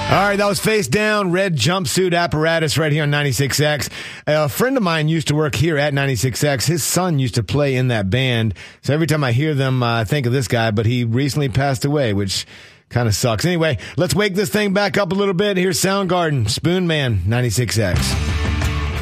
All right, that was Face Down, Red Jumpsuit Apparatus right here on 96X. A friend of mine used to work here at 96X. His son used to play in that band. So every time I hear them, I think of this guy, but he recently passed away, which kind of sucks. Anyway, let's wake this thing back up a little bit. Here's Soundgarden, Spoon Man, 96X.